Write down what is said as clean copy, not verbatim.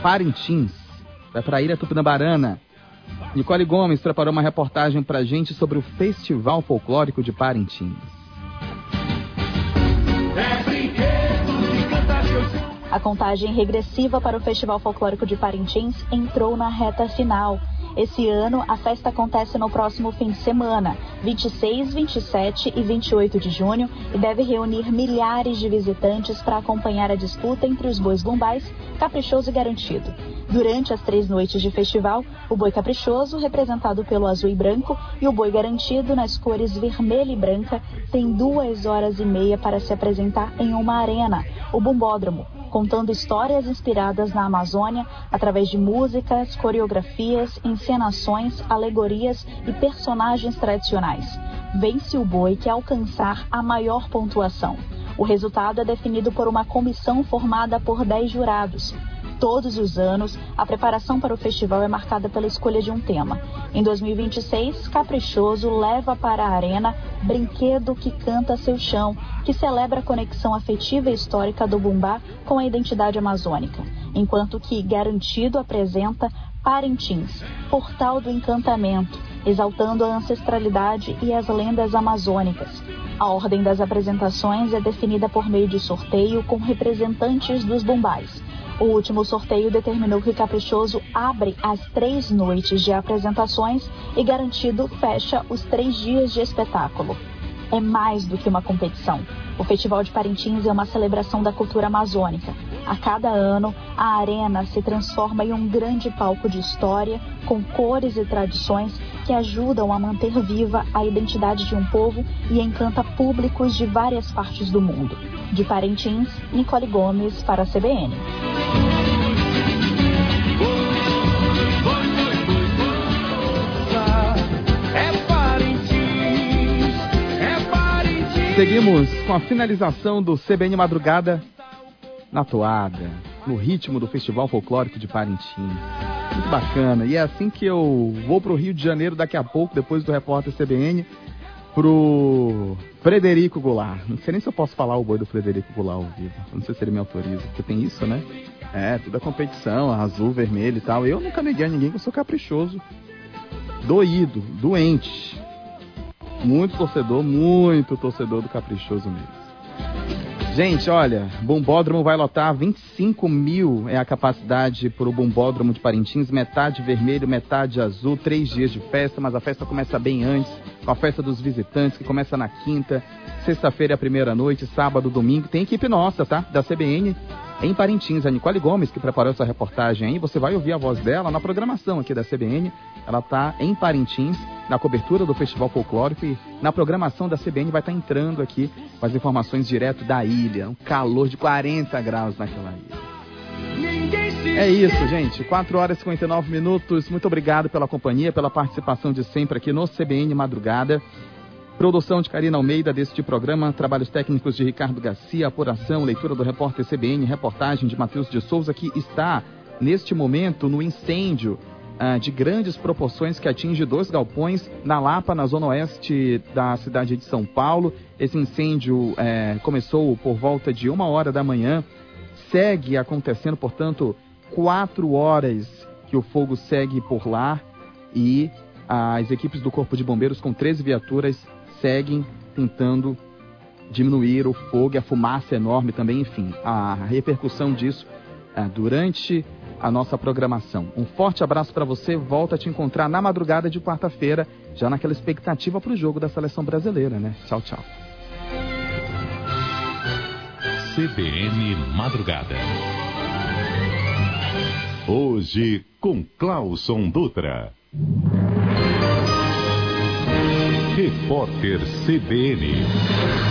Parintins. Vai para a Ilha Tupinambarana. Nicole Gomes preparou uma reportagem pra gente sobre o Festival Folclórico de Parintins. A contagem regressiva para o Festival Folclórico de Parintins entrou na reta final. Esse ano, a festa acontece no próximo fim de semana, 26, 27 e 28 de junho, e deve reunir milhares de visitantes para acompanhar a disputa entre os bois bumbais, Caprichoso e Garantido. Durante as 3 noites de festival, o boi Caprichoso, representado pelo azul e branco, e o boi Garantido, nas cores vermelha e branca, tem 2 horas e meia para se apresentar em uma arena, o Bumbódromo, contando histórias inspiradas na Amazônia através de músicas, coreografias, encenações, alegorias e personagens tradicionais. Vence o boi que alcançar a maior pontuação. O resultado é definido por uma comissão formada por 10 jurados. Todos os anos, a preparação para o festival é marcada pela escolha de um tema. Em 2026, Caprichoso leva para a arena Brinquedo que Canta Seu Chão, que celebra a conexão afetiva e histórica do bumbá com a identidade amazônica, enquanto que Garantido apresenta Parintins, Portal do Encantamento, exaltando a ancestralidade e as lendas amazônicas. A ordem das apresentações é definida por meio de sorteio com representantes dos bumbais. O último sorteio determinou que Caprichoso abre as 3 noites de apresentações e Garantido fecha os 3 dias de espetáculo. É mais do que uma competição. O Festival de Parintins é uma celebração da cultura amazônica. A cada ano, a arena se transforma em um grande palco de história, com cores e tradições que ajudam a manter viva a identidade de um povo e encanta públicos de várias partes do mundo. De Parintins, Nicole Gomes para a CBN. Seguimos com a finalização do CBN Madrugada na toada, no ritmo do Festival Folclórico de Parintins. Muito bacana. E é assim que eu vou pro Rio de Janeiro daqui a pouco, depois do repórter CBN, pro Frederico Goulart. Não sei nem se eu posso falar o boi do Frederico Goulart ao vivo. Não sei se ele me autoriza, porque tem isso, né? É, tudo é competição, azul, vermelho e tal. Eu nunca neguei a ninguém que eu sou caprichoso, doído, doente. Muito torcedor do Caprichoso mesmo. Gente, olha, Bumbódromo vai lotar 25 mil é a capacidade para o Bumbódromo de Parintins, metade vermelho, metade azul, 3 dias de festa, mas a festa começa bem antes, com a festa dos visitantes, que começa na quinta, sexta-feira é a primeira noite, sábado, domingo. Tem equipe nossa, tá? Da CBN em Parintins, a Nicole Gomes, que preparou essa reportagem aí. Você vai ouvir a voz dela na programação aqui da CBN. Ela tá em Parintins, na cobertura do Festival Folclórico, e na programação da CBN vai estar entrando aqui com as informações direto da ilha. Um calor de 40 graus naquela ilha. É isso, gente. 4 horas e 59 minutos. Muito obrigado pela companhia, pela participação de sempre aqui no CBN Madrugada. Produção de Karina Almeida deste programa, trabalhos técnicos de Ricardo Garcia, apuração, leitura do repórter CBN, reportagem de Matheus de Souza, que está, neste momento, no incêndio de grandes proporções que atinge 2 galpões na Lapa, na zona oeste da cidade de São Paulo. Esse incêndio começou por volta de 1h da manhã, segue acontecendo, portanto, 4 horas que o fogo segue por lá, e as equipes do Corpo de Bombeiros, com 13 viaturas, seguem tentando diminuir o fogo e a fumaça enorme também, enfim, a repercussão disso durante a nossa programação. Um forte abraço para você, volto a te encontrar na madrugada de quarta-feira, já naquela expectativa para o jogo da seleção brasileira, né? Tchau, tchau. CBN Madrugada. Hoje com Clauson Dutra. Repórter CBN.